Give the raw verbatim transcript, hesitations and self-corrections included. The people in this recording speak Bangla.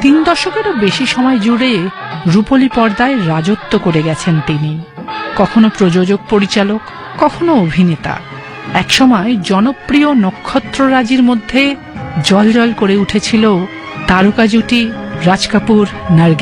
তিন দশকেরও বেশি সময় জুড়ে রূপলী পর্দায় রাজত্ব করে গেছেন তিনি। কখনো প্রযোজক পরিচালক, কখনো অভিনেতা। একসময় জনপ্রিয় নক্ষত্ররাজির মধ্যে জল জল করে উঠেছিল তারকা জুটি রাজ কাপুর নার্গিস।